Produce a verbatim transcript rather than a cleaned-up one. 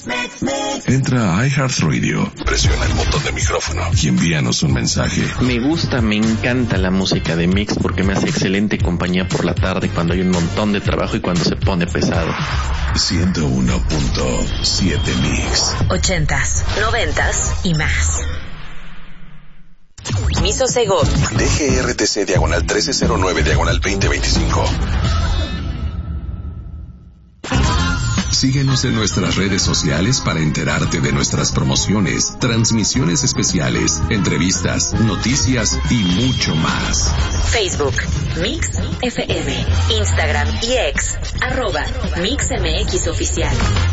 Entra a iHeartRadio, presiona el botón de micrófono y envíanos un mensaje. Me gusta, me encanta la música de Mix porque me hace excelente compañía por la tarde cuando hay un montón de trabajo y cuando se pone pesado. ciento uno punto siete Mix. Ochentas, noventas y más. Miso Segov. D G R T C diagonal trece cero nueve diagonal veinte veinticinco. Síguenos en nuestras redes sociales para enterarte de nuestras promociones, transmisiones especiales, entrevistas, noticias y mucho más. Facebook, Mix F M. Instagram y X, arroba Mix M X Oficial.